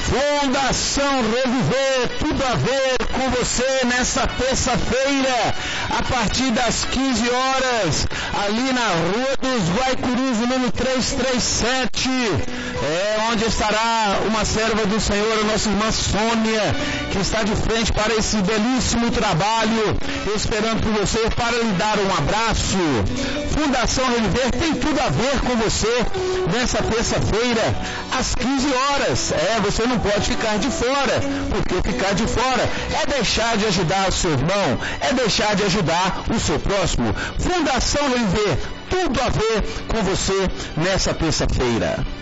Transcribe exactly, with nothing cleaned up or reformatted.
Fundação Reviver, tudo a ver com você nessa terça-feira, a partir das quinze horas, ali na Rua dos Guaicurus, número trezentos e trinta e sete, é onde estará uma serva do Senhor, a nossa irmã Sônia, que está de frente para esse belíssimo trabalho, esperando por você para lhe dar um abraço. Fundação Reviver tem tudo a ver com você nessa terça-feira, às quinze horas. É, você não pode ficar de fora, porque ficar de fora é deixar de ajudar o seu irmão, é deixar de ajudar o seu próximo. Fundação Reviver, tudo a ver com você nessa terça-feira.